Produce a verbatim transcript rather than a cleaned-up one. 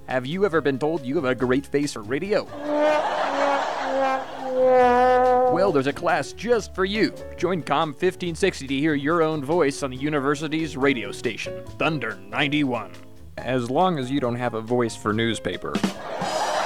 Have you ever been told you have a great face for radio? Well, there's a class just for you. Join Com fifteen sixty to hear your own voice on the university's radio station, Thunder ninety-one. As long as you don't have a voice for newspaper.